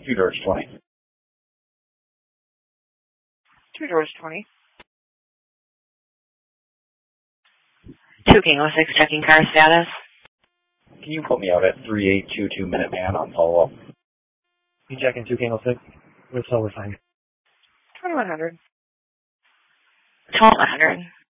Two doors 20. Two doors 20. 2 King 06 checking car status. Can you put me out at 3822 Minuteman on follow-up? You checking 2 King 06? We're 2100. 2100.